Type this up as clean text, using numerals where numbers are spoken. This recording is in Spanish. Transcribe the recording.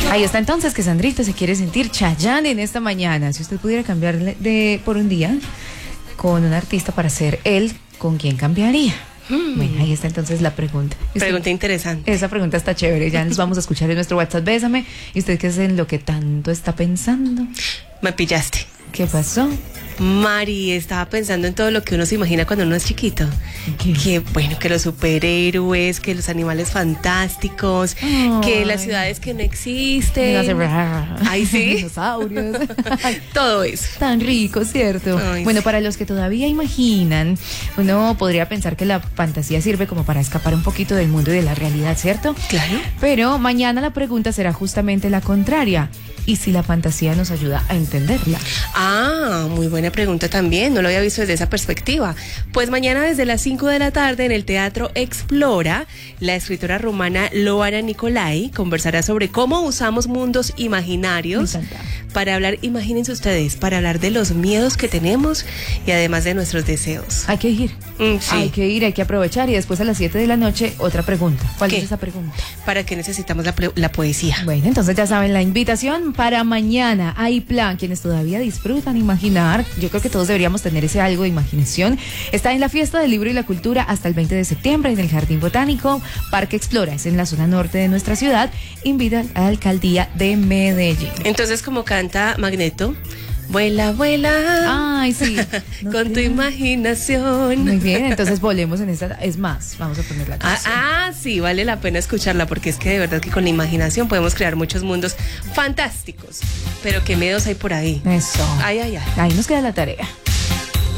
Ahí está entonces que Sandrita se quiere sentir Chayanne en esta mañana. Si usted pudiera cambiar por un día con un artista para ser él, ¿con quién cambiaría? Bueno, ahí está entonces la pregunta. Pregunta interesante. Esa pregunta está chévere. Ya nos vamos a escuchar en nuestro WhatsApp. Bésame. ¿Y usted qué es en lo que tanto está pensando? Me pillaste. ¿Qué pasó? Mari, estaba pensando en todo lo que uno se imagina cuando uno es chiquito. ¿Qué? Que bueno, que los superhéroes, que los animales fantásticos, que las ciudades que no existen. Ay, sí. Dinosaurios. Todo eso. Tan rico, ¿cierto? Ay, bueno, sí. para los que todavía imaginan, uno podría pensar que la fantasía sirve como para escapar un poquito del mundo y de la realidad, ¿cierto? Claro. Pero mañana la pregunta será justamente la contraria. ¿Y si la fantasía nos ayuda a entenderla? Ah, muy buena pregunta también, no lo había visto desde esa perspectiva. Pues mañana desde las 5 de la tarde en el Teatro Explora, la escritora rumana Loana Nicolai conversará sobre cómo usamos mundos imaginarios para hablar, imagínense ustedes, para hablar de los miedos que tenemos y además de nuestros deseos. Hay que ir. Sí. Hay que ir, hay que aprovechar. Y después a las 7 de la noche, otra pregunta. ¿Cuál ¿Qué? es esa pregunta? ¿Para qué necesitamos la poesía? Bueno, entonces ya saben la invitación para mañana. Hay plan. Quienes todavía disfrutan imaginar, yo creo que todos deberíamos tener ese algo de imaginación. Está en la Fiesta del Libro y la Cultura hasta el 20 de septiembre en el Jardín Botánico. Parque Explora es en la zona norte de nuestra ciudad. Invita a la alcaldía de Medellín. Entonces, como canta Magneto, vuela, vuela. Ay, sí. No con tu creo. imaginación. Muy bien, entonces volvemos en esta. Es más, vamos a poner la canción. Sí, vale la pena escucharla porque es que de verdad que con la imaginación podemos crear muchos mundos fantásticos. Pero qué miedos hay por ahí. Eso. Ay, ay, ay. Ahí nos queda la tarea.